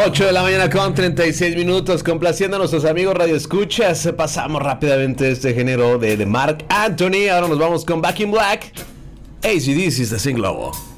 8 de la mañana con 36 minutos, complaciendo a nuestros amigos radioescuchas. Pasamos rápidamente este género de Marc Anthony. Ahora nos vamos con Back in Black. AC/DC is the Sing Lobo.